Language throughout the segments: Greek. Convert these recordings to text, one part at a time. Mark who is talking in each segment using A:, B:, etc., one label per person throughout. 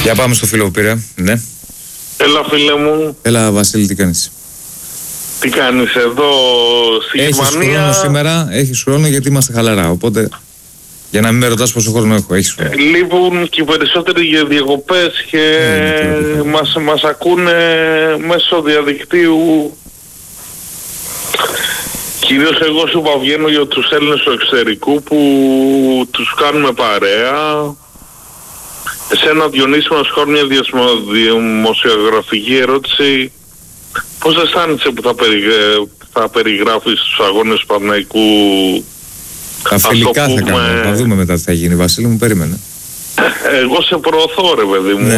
A: Για πάμε στο φίλο που πήρα, ναι.
B: Έλα φίλε μου.
A: Έλα Βασίλη, τι κάνεις?
B: Τι κάνεις εδώ στη Γερμανία?
A: Έχεις χρόνο σήμερα, έχεις χρόνο γιατί είμαστε χαλαρά, οπότε για να μην με ρωτάς πόσο χρόνο έχω, έχεις χρόνο.
B: Λείπουν και οι περισσότεροι για διακοπές και μας ακούνε μέσω διαδικτύου. Κυρίως εγώ σου βγαίνω για τους Έλληνες του εξωτερικού που τους κάνουμε παρέα. Εσένα Διονύση μας κάνω μια δημοσιογραφική ερώτηση. Πώς αισθάνεσαι που θα περιγράφεις τους αγώνες του Παναθηναϊκού?
A: Τα φιλικά θα κάνουμε, θα δούμε μετά τι θα γίνει. Βασίλη μου, περίμενε.
B: Εγώ σε προωθώ ρε παιδί μου,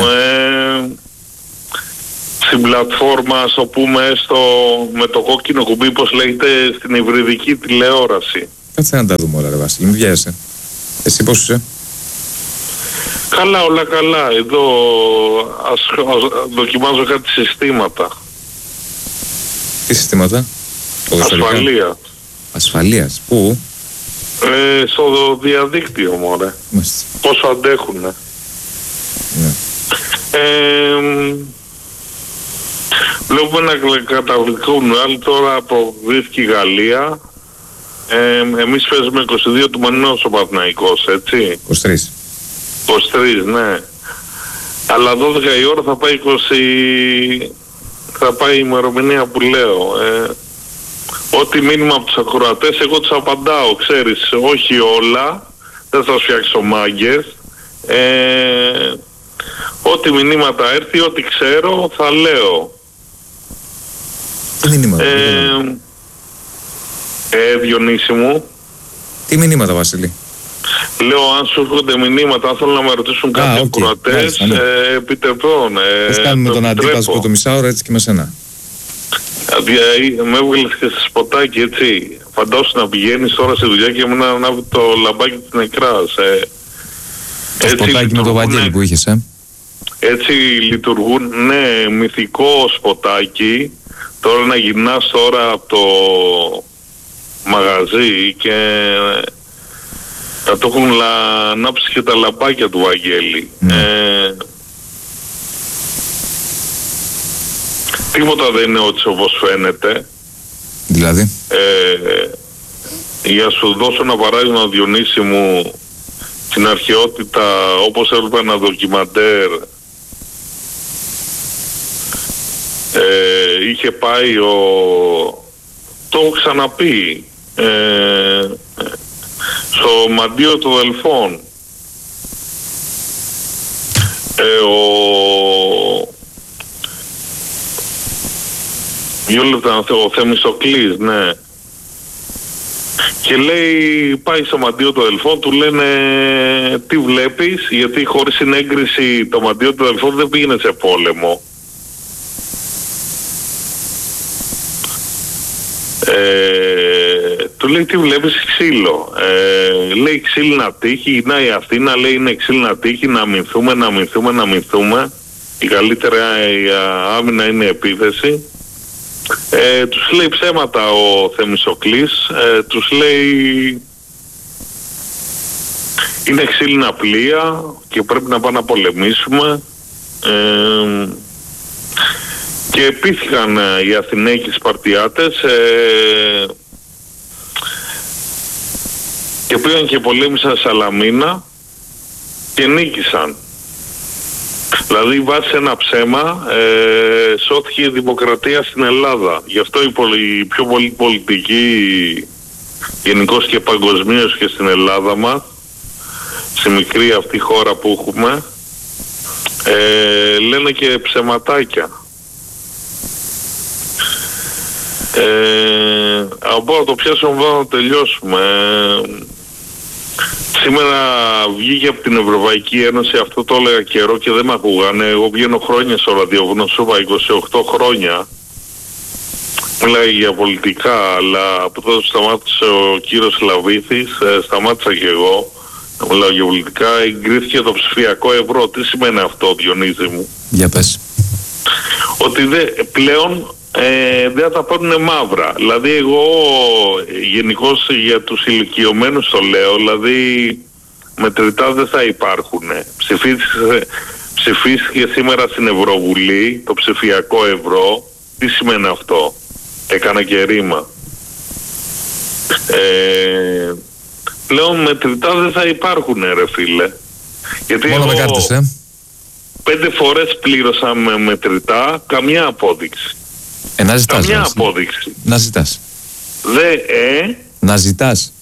B: στην πλατφόρμα, ας το πούμε, με το κόκκινο κουμπί, πώς λέγεται, στην υβριδική τηλεόραση.
A: Κάτσε να τα δούμε όλα ρε Βασίλη, μην βιάζεσαι. Εσύ πώς είσαι?
B: Καλά, όλα καλά. Εδώ δοκιμάζω κάτι συστήματα.
A: Τι συστήματα?
B: Ασφαλεία.
A: Ασφαλείας, πού?
B: Στο διαδίκτυο μωρέ.
A: Μάλιστα.
B: Πόσο αντέχουνε.
A: Ναι.
B: Βλέπουμε ένα καταπληκτικό νουάλ. Τώρα αποδείχθηκε η Γαλλία. Εμείς παίζουμε 22 του Μανινός ο Παναθηναϊκός, έτσι.
A: 23.
B: 23, ναι. Αλλά 12 η ώρα θα πάει θα πάει η ημερομηνία που λέω. Ό,τι μήνυμα από τους ακροατές εγώ τους απαντάω, ξέρεις, όχι όλα, δεν θα φτιάξω μάγκες. Ό,τι μηνύματα έρθει, ό,τι ξέρω θα λέω.
A: Τι μηνύματα?
B: Διονύση μου.
A: Τι μηνύματα Βασίλη?
B: Λέω αν σου έρχονται μηνύματα, αν θέλουν να με ρωτήσουν κάποιοι ακροατές, επιτρεπών.
A: Πώς κάνουμε τον αντίπασπο το μισάωρο, έτσι και με σένα.
B: Με έβγαλες και σε σποτάκι, έτσι. Φαντάσου να πηγαίνεις τώρα σε δουλειά και να ανάβει το λαμπάκι της νεκράς.
A: Το σποτάκι με το Βαγγέλη που είχες,
B: Έτσι λειτουργούν, ναι, μυθικό σποτάκι. Τώρα να γυρνάς τώρα από το μαγαζί και να το έχουν ανάψει και τα λαμπάκια του Βαγγέλη. Τίποτα δεν είναι έτσι όπως φαίνεται.
A: Δηλαδή?
B: Για σου δώσω ένα παράδειγμα, Διονύση μου, στην αρχαιότητα, όπως έβλεπα ένα ντοκιμαντέρ, είχε πάει το έχω ξαναπεί, στο μαντίο των Δελφών, ο Θεμιστοκλής, ναι. Και λέει, πάει στο μαντίο των Δελφών, του λένε τι βλέπεις, γιατί χωρίς συνέγκριση το μαντίο των Δελφών δεν πήγαινε σε πόλεμο. Του λέει τι βλέπεις? Ξύλο. Λέει ξύλινα τύχη, να η Αθήνα λέει είναι ξύλινα τύχη, να αμυνθούμε. Η καλύτερη άμυνα είναι επίθεση. Τους λέει ψέματα ο Θεμιστοκλής, τους λέει είναι ξύλινα πλοία και πρέπει να πάμε να πολεμήσουμε. Και επίθηκαν οι Αθηναίοι και οι Σπαρτιάτες και πήγαν και πολέμησαν Σαλαμίνα και νίκησαν. Δηλαδή βάσει ένα ψέμα σώθηκε η δημοκρατία στην Ελλάδα. Γι' αυτό η πιο πολύ πολιτική γενικώς και παγκοσμίως και στην Ελλάδα μας, στη μικρή αυτή χώρα που έχουμε, λένε και ψεματάκια. Από να το πιάσουμε εδώ να τελειώσουμε. Σήμερα βγήκε από την Ευρωπαϊκή Ένωση, αυτό το έλεγα καιρό και δεν με ακούγανε. Εγώ βγαίνω χρόνια στο ραδιόφωνο, σου είπα 28 χρόνια. Μιλάει για πολιτικά, αλλά από τότε που σταμάτησε ο κύριος Λαβήθης, σταμάτησα και εγώ να μιλάω για πολιτικά. Εγκρίθηκε το ψηφιακό ευρώ. Τι σημαίνει αυτό, Διονύση μου?
A: Για πες.
B: Ότι πλέον δεν θα παίρνουν μαύρα. Δηλαδή εγώ γενικώς για τους ηλικιωμένους ψηφίστηκε σήμερα στην Ευρωβουλή το ψηφιακό ευρώ. Τι σημαίνει αυτό? Έκανα και ρήμα. Πλέον μετρητά δεν θα υπάρχουν, ρε φίλε. Γιατί
A: μόνο με κάρτες,
B: 5 φορές πλήρωσα με μετρητά, καμιά απόδειξη.
A: Να ζητάς.
B: Καμιά απόδειξη.
A: Να ζητάς.
B: Να
A: ζητάς.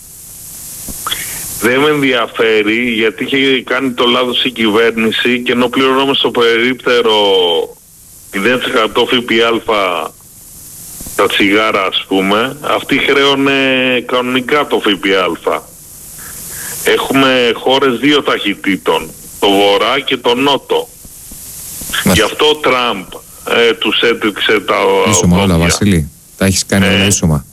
B: Δεν με ενδιαφέρει, γιατί είχε κάνει το λάθος η κυβέρνηση και ενώ πληρώναμε στο περίπτερο 0% ΦΠΑ τα τσιγάρα, ας πούμε, αυτοί χρέωνε κανονικά το ΦΠΑ. Έχουμε χώρες 2 ταχυτήτων, το βορρά και το νότο. Γι' αυτό ο Τραμπ τους έτριξε τα
A: ίσωμα όλα, Βασίλη. Τα έχεις κάνει όλα ίσωμα.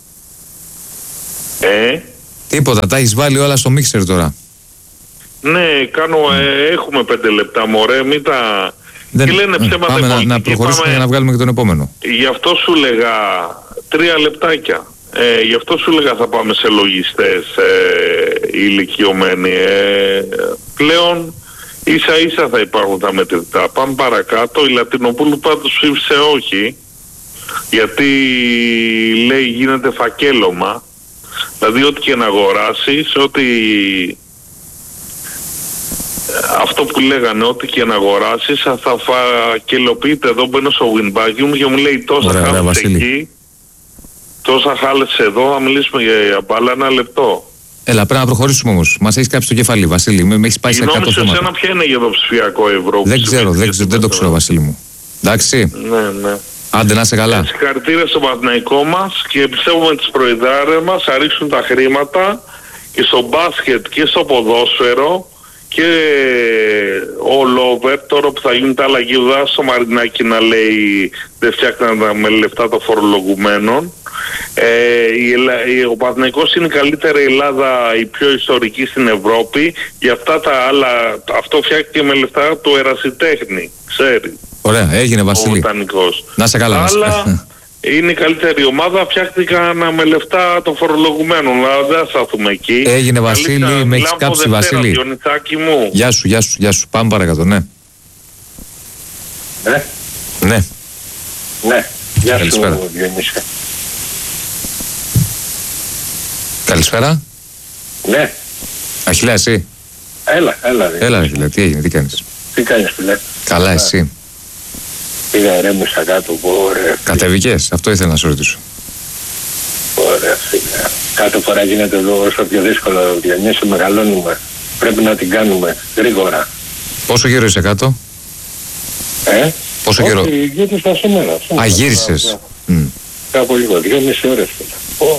A: Τίποτα, τα έχεις βάλει όλα στο μίξερ τώρα.
B: Ναι, έχουμε 5 λεπτά, μωρέ, μην τα... Και λένε ψέματα.
A: Πάμε να προχωρήσουμε για να βγάλουμε και τον επόμενο.
B: Γι' αυτό σου λέγα 3 λεπτάκια. Γι' αυτό σου λέγα θα πάμε σε λογιστές ηλικιωμένοι. Πλέον ίσα ίσα θα υπάρχουν τα μετρητά. Πάμε παρακάτω. Η Λατινοπούλου πάντως ψήφισε όχι, γιατί λέει γίνεται φακέλωμα. Δηλαδή ό,τι και να αγοράσεις, αυτό που λέγανε, ό,τι και να αγοράσεις θα φακελοποιείται. Εδώ μπαίνω στο Winback μου και μου λέει τόσα χάλες εκεί, τόσα χάλες εδώ, θα μιλήσουμε για μπάλα 1 λεπτό.
A: Έλα, πρέπει να προχωρήσουμε όμως. Μας έχεις κάψει το κεφάλι, Βασίλη. Με έχεις πάει σε κάτω θέματα.
B: Εσένα ποια είναι για το ψηφιακό ευρώ?
A: Δεν το ξέρω, Βασίλη μου. Εντάξει.
B: Ναι.
A: Άντε να είσαι καλά.
B: Συγχαρητήρια στο Παναθηναϊκό μας και πιστεύουμε τις προεδράρες μας θα ρίξουν τα χρήματα και στο μπάσκετ και στο ποδόσφαιρο και all over. Τώρα που θα γίνει τα αλλαγή, στο Μαρινάκι να λέει δεν φτιάχναν με λεφτά των φορολογουμένων. Ο Παναθηναϊκός είναι η καλύτερη Ελλάδα, η πιο ιστορική στην Ευρώπη. Για αυτά τα άλλα, αυτό φτιάχτηκε με λεφτά του ερασιτέχνη, ξέρει.
A: Ωραία, έγινε, Βασίλη. Να σε καλά.
B: Αλλά είναι η καλύτερη ομάδα, φτιάχτηκαν με λεφτά των φορολογουμένων. Αλλά δεν θα σταθούμε εκεί.
A: Έγινε, Βασίλη, με έχεις κάψει, Βασίλη.
B: Μου.
A: Γεια σου. Πάμε παρακάτω, ναι. Ναι.
C: Γεια
A: σου,
C: Διονύση.
A: Καλησπέρα.
C: Ναι.
A: Αχιλέα, εσύ? Έλα, Αχιλέα, τι έγινε, τι κάνεις?
C: Τι κάνεις, φίλε?
A: Καλά, εσύ?
C: Πήγα ερέμουσα κάτω, ωραία.
A: Κατεβήκες, αυτό ήθελα να σου ρωτήσω.
C: Ωραία, φίλε. Κάθε φορά γίνεται εδώ όσο πιο δύσκολο, Διονύση, μεγαλώνουμε. Πρέπει να την κάνουμε γρήγορα.
A: Πόσο καιρό είσαι κάτω? Πόσο καιρό?
C: Γύρισα σήμερα.
A: Γύρισες.
C: Κάπου λίγο, 2,5 ώρες, φίλε.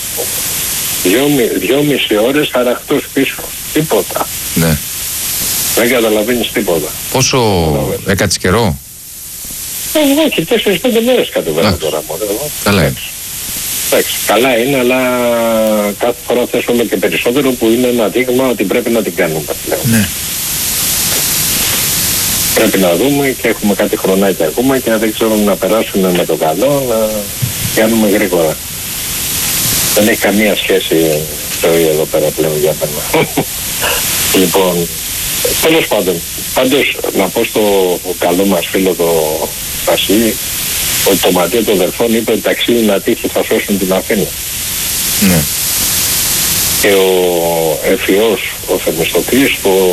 C: 2,5 ώρες αραχτός πίσω. Τίποτα.
A: Ναι.
C: Δεν καταλαβαίνεις τίποτα.
A: Πόσο έκατες καιρό?
C: Όχι, 4-5 μέρες κατεβαίνω τώρα μόνο.
A: Καλά είναι.
C: Εντάξει, καλά είναι, αλλά κάθε φορά θες όλο και περισσότερο, που είναι ένα δείγμα ότι πρέπει να την κάνουμε πλέον.
A: Ναι.
C: Πρέπει να δούμε και έχουμε κάτι χρονάκια ακόμα και δεν ξέρω να περάσουμε με το καλό, να κάνουμε γρήγορα. Δεν έχει καμία σχέση ζωή εδώ πέρα πλέον για μένα. Λοιπόν, τέλος πάντων, πάντως να πω στο καλό μας φίλο το Βασίλη ότι το Ματίο των Δελφών είπε ότι ταξίδι να τύχει θα σώσουν την Αθήνα.
A: Ναι.
C: Και ο Εφιός, ο Θεμιστοκλής,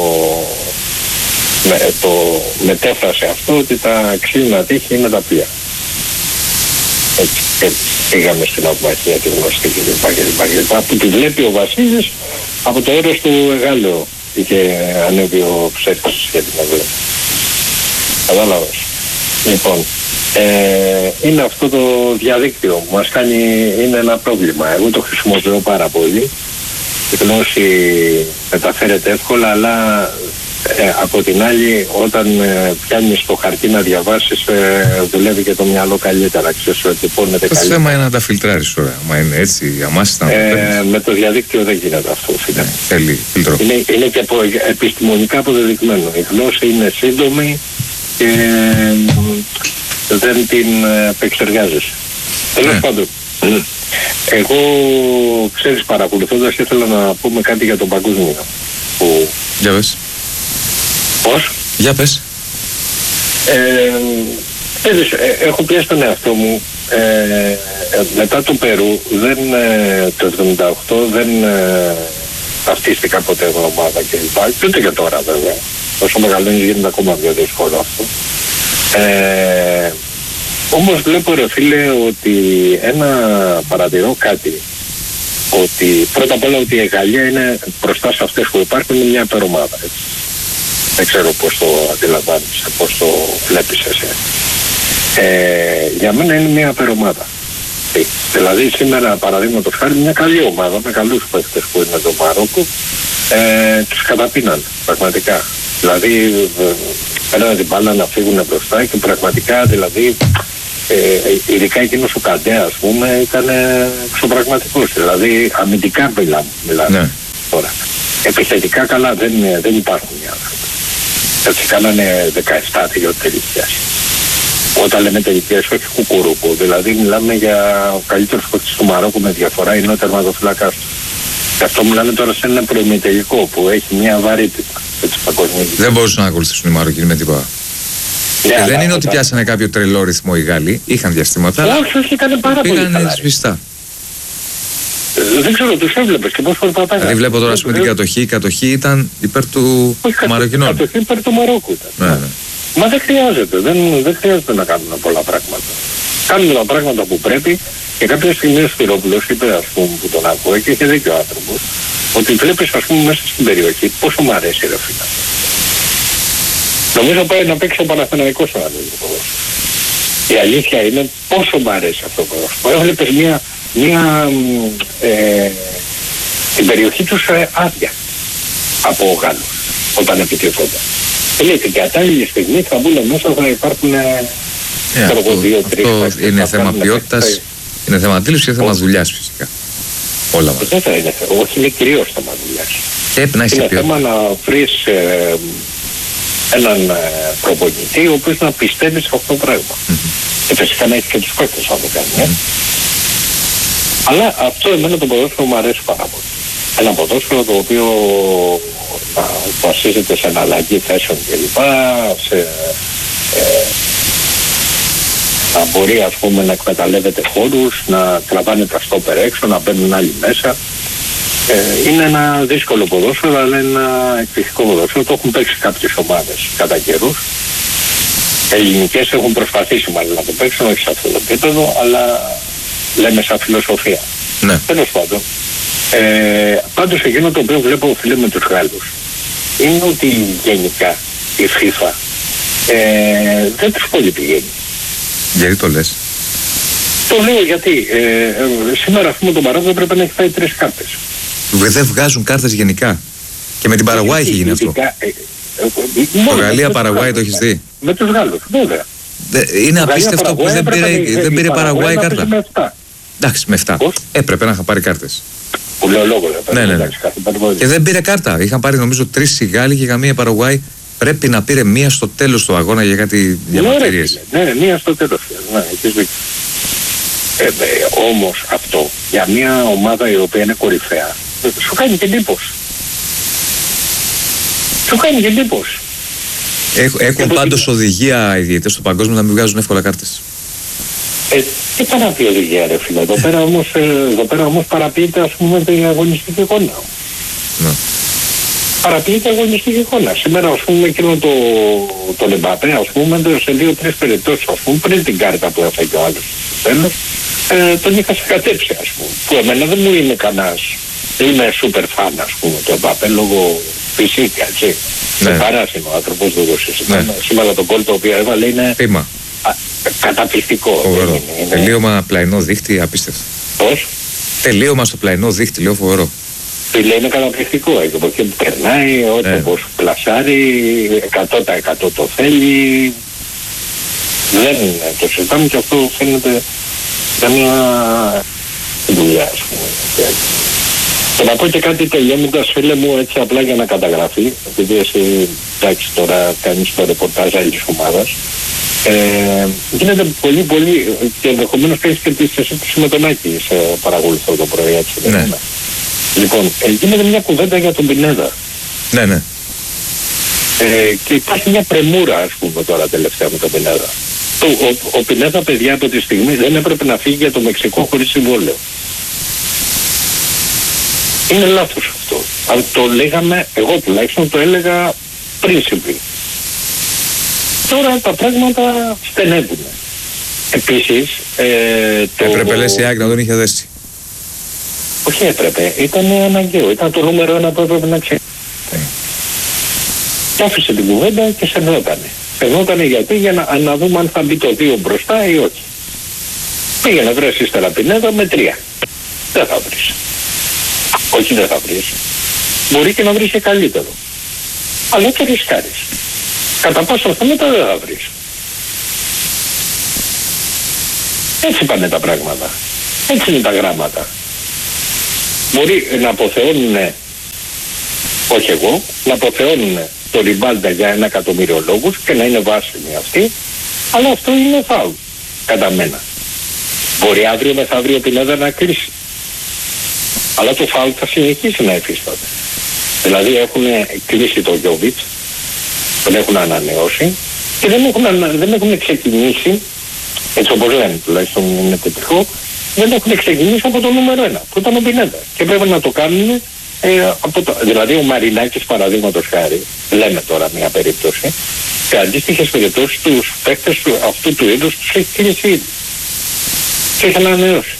C: το μετέφρασε αυτό ότι τα αξίνα τύχη είναι τα πλοία. Έτσι, και πήγαμε στην αυμαχία τη γνωστή κλπ. Που τη βλέπει ο Βασίλης από το έρος του Εγάλεο. Είχε ανέβει ο Ψέρκος για την Αγγλία. Κατάλαβες. Λοιπόν, είναι αυτό το διαδίκτυο που μας κάνει, είναι ένα πρόβλημα. Εγώ το χρησιμοποιώ πάρα πολύ. Η γνώση μεταφέρεται εύκολα, αλλά από την άλλη, όταν πιάνεις το χαρτί να διαβάσεις, δουλεύει και το μυαλό καλύτερα. Ξέρεις ότι πόνεται καλύτερα.
A: Το θέμα είναι να τα φιλτράρεις τώρα. Μα είναι έτσι, αμάσιστα να το
C: με το διαδίκτυο δεν γίνεται αυτό, φίλε.
A: Θέλει φιλτρό.
C: Είναι και επιστημονικά αποδεδεικμένο. Η γνώση είναι σύντομη και δεν την επεξεργάζεσαι. Τέλος πάντων, εγώ, ξέρεις, παρακολουθώντας, ήθελα να πούμε κάτι για τον παγκόσμιο.
A: Για πες.
C: Πώς?
A: Για πες.
C: Έχω πιέσει τον εαυτό μου. Μετά το Περού, το 1978 δεν ταυτίστηκα ποτέ με ομάδα κλπ. Και ούτε και τώρα βέβαια. Όσο μεγαλώνει γίνεται ακόμα πιο δύσκολο αυτό. Όμως βλέπω ρε φίλε ότι παρατηρώ κάτι. Ότι πρώτα απ' όλα ότι η Γαλλία είναι μπροστά σε αυτές που υπάρχουν είναι μια υπερομάδα. Δεν ξέρω πώς το αντιλαμβάνεσαι, πώς το βλέπεις εσύ. Για μένα είναι μια υπερομάδα. Δηλαδή σήμερα παραδείγματος χάρη μια καλή ομάδα με καλούς παίκτες που είναι το Μαρόκο τους καταπίναν πραγματικά. Δηλαδή πέραν την μπάλα να φύγουν μπροστά και πραγματικά δηλαδή ειδικά εκείνος ο Καντέ ας πούμε ήταν εξωπραγματικός. Δηλαδή αμυντικά μιλάμε τώρα. Επιθετικά καλά δεν υπάρχουν οι άνθρωποι. Έτσι κάνανε 17 τελικές. Όταν λέμε τελικές, όχι κουκουρούπο. Δηλαδή μιλάμε για ο καλύτερος παίκτης του Μαρόκου με διαφορά είναι ο τερματοφυλάκας του. Και αυτό μιλάμε τώρα σε ένα προημιτελικό που έχει μια βαρύτητα.
A: Δεν μπορούσαν να ακολουθήσουν οι Μαροκινοί με τίποτα. Και δεν είναι ότι πιάσανε κάποιο τρελό ρυθμό οι Γάλλοι. Είχαν διαστήματα.
C: Όχι, ήταν πάρα πολύ καλά.
A: Πήγανε σβηστά.
C: Δεν ξέρω, τους έβλεπες και πώς περπατάγανε.
A: Δηλαδή βλέπω τώρα με την κατοχή. Η κατοχή ήταν υπέρ του Μαροκινών.
C: Η κατοχή υπέρ του Μαρόκου ήταν.
A: Ναι.
C: Μα δεν χρειάζεται. Δεν χρειάζεται να κάνουμε πολλά πράγματα. Κάνουμε τα πράγματα που πρέπει και κάποια στιγμή ο Σπυρόπουλος είπε, ας πούμε, που τον ακούω και είχε δίκιο ο άνθρωπος, ότι βλέπεις, ας πούμε, μέσα στην περιοχή πόσο μου αρέσει ρε φίλα. Νομίζω πάει να παίξει ο Παναθηναϊκός ο άνθρωπος. Η αλήθεια είναι πόσο μου αρέσει αυτό το πρόσωπο. Έβλεπες την περιοχή τους άδεια από Γάλλους όταν επιτεθόνταν. Λέει την κατάλληλη στιγμή θα μπουν μέσα, θα υπάρχουν
A: αυτό είναι θέμα ποιότητας, είναι θέμα αντίληψης και θέμα δουλειάς φυσικά. Όλα μας.
C: Δεν θα είναι, όχι είναι κυρίως θέμα δουλειάς. Είναι θέμα να βρεις έναν προπονητή ο οποίος να πιστεύει σε αυτό το πράγμα. Και φυσικά να έχει και τους παίκτες αν το κάνει. Αλλά αυτό εμένα το ποδόσφαιρο μου αρέσει πάρα πολύ. Ένα ποδόσφαιρο το οποίο βασίζεται σε αναλλαγή θέσεων κλπ. Να μπορεί ας πούμε να εκμεταλλεύεται χώρους, να τραβάνε τα στόπερ έξω, να μπαίνουν άλλοι μέσα. Είναι ένα δύσκολο ποδόσφαιρο, αλλά είναι ένα εκπληκτικό ποδόσφαιρο. Το έχουν παίξει κάποιες ομάδες κατά καιρούς. Ελληνικές έχουν προσπαθήσει μάλλον να το παίξουν, όχι σε αυτό το επίπεδο, αλλά λέμε σαν φιλοσοφία.
A: Ναι.
C: Τέλος πάντων. Πάντως εκείνο το οποίο βλέπω φίλε με τους Γάλλους είναι ότι γενικά η FIFA δεν τους πολύ πηγαίνει.
A: Γιατί το λες?
C: Το λέω γιατί σήμερα ας πούμε το Μαρόκο έπρεπε να έχει φάει 3 κάρτες.
A: Δεν βγάζουν κάρτες γενικά. Και με την Παραγουάη έχει γίνει αυτό. Το Γαλλία-Παραγουάη το έχεις δει?
C: Με τους Γάλλους, βέβαια.
A: Είναι απίστευτο που δεν πήρε Παραγουάη κάρτα. Εντάξει, με 7. Έπρεπε να είχαν πάρει κάρτες.
C: Που λέω λόγο,
A: ναι. Και δεν πήρε κάρτα. Είχαν πάρει νομίζω 3 οι Γάλλοι και καμία Παραγουάη. Πρέπει να πήρε μία στο τέλος του αγώνα για κάτι διαμαρτυρίες.
C: Ναι, μία στο τέλος. Ναι, όμως αυτό για μια ομάδα η οποία είναι κορυφαία σου κάνει και εντύπωση.
A: Έχουν πάντως οδηγία οι διαιτητές στο παγκόσμιο να μην βγάζουν εύκολα κάρτες.
C: Τι παραπεί οδηγία ρε φίλε. Εδώ πέρα όμως παραποιείται ας πούμε την αγωνιστική εικόνα.
A: Ναι.
C: Παραποιείται αγωνιστική εικόνα. Σήμερα ας πούμε εκείνο το Εμπαπέ ας πούμε σε 2-3 περιπτώσεις ας πούμε πριν την κάρτα που έφαγε ο άλλος στο τέλος τον είχα συγκατέψει ας πούμε. Που εμένα δεν μου είναι κανένας. Είμαι super fan ας πούμε του Εμπαπέ λόγω φυσικά έτσι.
A: Ναι.
C: Με παράσινο ο άνθρωπος δεν το συζητάμε. Ναι. Σήμερα το γκολ το οποίο έβαλε είναι
A: πήμα.
C: Καταπληκτικό.
A: Τελείωμα πλαϊνό δίχτυ απίστευτο.
C: Πώς?
A: Τελείωμα στο πλαϊνό δίχτυ, λέω φοβερό.
C: Φίλε είναι καταπληκτικό, από εκεί που περνάει, όπως πλασάρει, 100% το θέλει. Δεν το συζητάμε και αυτό φαίνεται για μια δουλειά, ας πούμε. Και να πω και κάτι τελειώνοντας, φίλε μου, έτσι απλά για να καταγραφεί, επειδή εσύ, εντάξει, τώρα κάνεις το ρεπορτάζ άλλης ομάδας. Γίνεται πολύ και ενδεχομένως κάνεις και τη συζήτηση με τον Άκη, σε παρακολουθώ το πρωί, έτσι δεν είναι. Λοιπόν, γίνεται μια κουβέντα για τον Πινέδα.
A: Ναι.
C: Και υπάρχει μια πρεμούρα, ας πούμε, τώρα τελευταία με τον Πινέδα. Ο Πινέδα, παιδιά, από τη στιγμή δεν έπρεπε να φύγει για το Μεξικό χωρίς συμβόλαιο. Είναι λάθος αυτό. Αν το λέγαμε, εγώ τουλάχιστον το έλεγα πριν συμβεί. Τώρα τα πράγματα στενεύουν. Επίσης...
A: έπρεπε, λες, η ΑΕΚ να τον είχε δέσει.
C: Όχι έπρεπε, ήταν αναγκαίο. Ήταν το νούμερο 1 που έπρεπε να ξέρει. Και άφησε την κουβέντα και σερνότανε. Σερνότανε γιατί, για να δούμε αν θα μπει το 2 μπροστά ή όχι. Πήγε να βρεις ύστερα Πινέδα με 3. Δεν θα βρεις. Όχι, δεν θα βρεις. Μπορεί και να βρεις και καλύτερο. Αλλά το ρισκάρεις. Κατά πάσα πιθανότητα δεν θα βρεις. Έτσι πάνε τα πράγματα. Έτσι είναι τα γράμματα. Μπορεί να αποθεώνουν, όχι εγώ, να αποθεώνουν το Ριμπάλντα για 1 εκατομμύριο λόγους και να είναι βάσιμοι αυτοί, αλλά αυτό είναι φάουλ, κατά μένα. Μπορεί αύριο μεθαύριο Πινέδα να κλείσει. Αλλά το φάουλ θα συνεχίσει να υφίσταται. Δηλαδή έχουν κλείσει το Γιόβιτς, τον έχουν ανανεώσει και δεν έχουν ξεκινήσει, έτσι όπως λένε τουλάχιστον είναι τυπικό, δεν έχουν ξεκινήσει από το νούμερο 1 που ήταν ο Πινέδα και πρέπει να το κάνουν δηλαδή ο Μαρινάκης, παραδείγματος χάρη, λέμε τώρα μια περίπτωση, σε αντίστοιχες περιπτώσεις τους παίκτες αυτού του είδους τους έχει κλείσει ήδη και έχει ανανεώσει.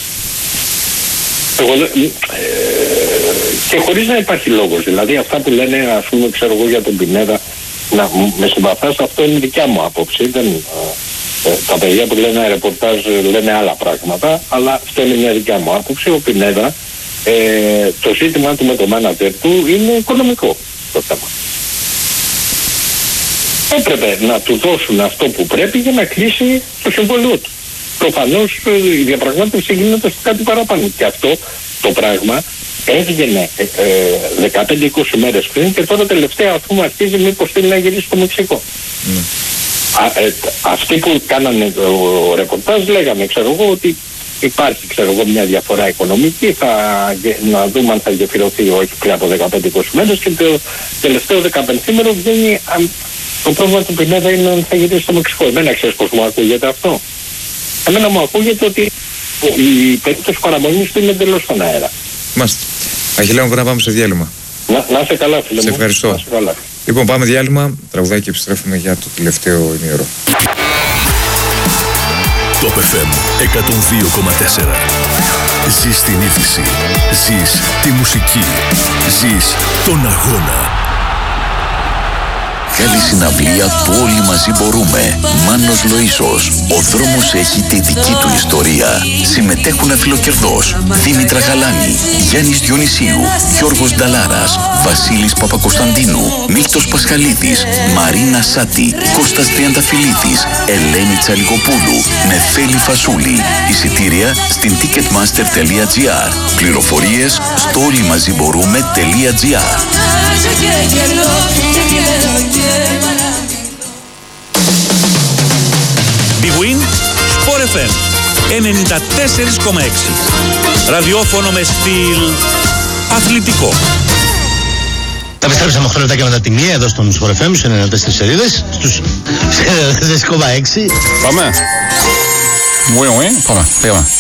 C: Και χωρίς να υπάρχει λόγος, δηλαδή αυτά που λένε, ας πούμε, ξέρω εγώ, για τον Πινέδα, με συμπαθάς, αυτό είναι δικιά μου άποψη. Τα παιδιά που λένε ρεπορτάζ λένε άλλα πράγματα, αλλά αυτό είναι μια δικιά μου άποψη. Ο Πινέδα, το ζήτημα του με το μάνατζερ του είναι οικονομικό το θέμα. Έπρεπε να του δώσουν αυτό που πρέπει για να κλείσει το συμβόλαιό του. Προφανώς η διαπραγμάτευση γίνεται στο κάτι παραπάνω. Και αυτό το πράγμα έβγαινε 15-20 μέρες πριν και τώρα τελευταία, αφού αρχίζει, μήπως θέλει να γυρίσει στο Μεξικό. Αυτοί που κάνανε το ρεπορτάζ λέγανε, ξέρω εγώ, ότι υπάρχει, ξέρω εγώ, μια διαφορά οικονομική, να δούμε αν θα γεφυρωθεί όχι πριν από 15-20 μέρες, και το τελευταίο 15 βγαίνει το πρόβλημα του Πινέδα είναι ότι θα γυρίσει στο Μεξικό. Εμένα ξέρεις πώς μου ακούγεται αυτό. Εμένα μου ακούγεται ότι η περίπτωση παραμονής του είναι εντελώς στον αέρα.
A: Μάλιστα. Αχιλλέα μου, πρέπει να πάμε σε διάλειμμα.
C: Να είσαι καλά, φίλε μου.
A: Σε ευχαριστώ. Λοιπόν, πάμε διάλειμμα, τραγουδάκι και επιστρέφουμε για το τελευταίο ημίωρο.
D: Top FM 102,4. Ζεις την είδηση. Ζεις τη μουσική. Ζεις τον αγώνα.
E: Καλή συναυλία που όλοι μαζί μπορούμε. Μάνος Λοΐσος. Ο δρόμος έχει τη δική του ιστορία. Συμμετέχουν αφιλοκερδός Δήμητρα Γαλάνη, Γιάννης Διονυσίου, Γιώργος Νταλάρας, Βασίλης Παπακοσταντίνου, Μίχτος Πασχαλίδης, Μαρίνα Σάτη, Κώστας Τριανταφυλλίδης, Ελένη Τσαλικοπούλου, Νεφέλη Φασούλη. Εισιτήρια στην ticketmaster.gr. Πληροφορίες στο όλοιμαζιμπορούμε.gr.
F: Big Win, Sport FM 94,6. Ραδιόφωνο με στυλ αθλητικό.
G: Τα επιστρέψαμε 8 λεπτά και μετά τη μία εδώ στον Sport FM στους 94 σελίδες, στους 4,6.
H: Πάμε. Oui, oui, πάμε. Πήγαμε.